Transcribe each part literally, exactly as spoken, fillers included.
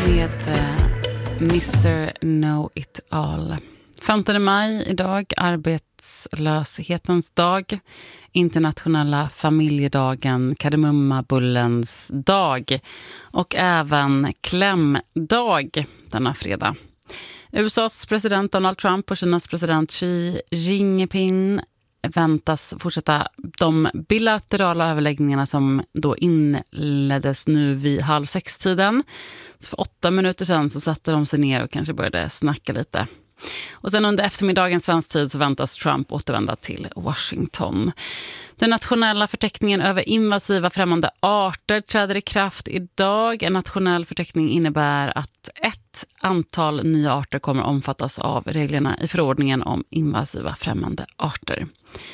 med uh, mister Know It All. femtonde maj idag, arbetslöshetens dag, internationella familjedagen, kardemummabullens dag och även klämdag denna fredag. U S A:s president Donald Trump och Kinas president Xi Jinping väntas fortsätta de bilaterala överläggningarna som då inleddes nu vid halv sex-tiden. Så för åtta minuter sedan så satte de sig ner och kanske började snacka lite. Och sen under eftermiddagens svensk tid så väntas Trump återvända till Washington. Den nationella förteckningen över invasiva främmande arter träder i kraft idag. En nationell förteckning innebär att ett antal nya arter kommer omfattas av reglerna i förordningen om invasiva främmande arter.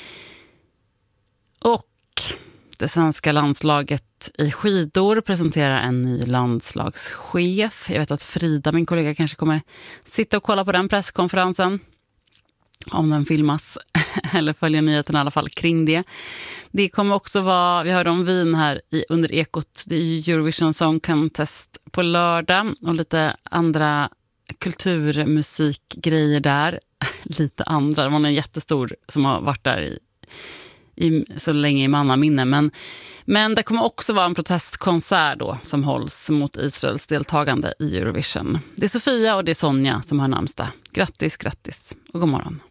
Och det svenska landslaget i skidor presenterar en ny landslagschef. Jag vet att Frida, min kollega, kanske kommer sitta och kolla på den presskonferensen. Om den filmas. Eller följa nyheten i alla fall kring det. Det kommer också vara, vi hörde om Wien här i, under Ekot. Det är Eurovision Song Contest på lördag. Och lite andra kulturmusikgrejer där. lite andra. Det var en jättestor som har varit där i I, så länge i mannaminne. Men, men det kommer också vara en protestkonsert då som hålls mot Israels deltagande i Eurovision. Det är Sofia och det är Sonja som har namnsdag. Grattis, grattis och god morgon.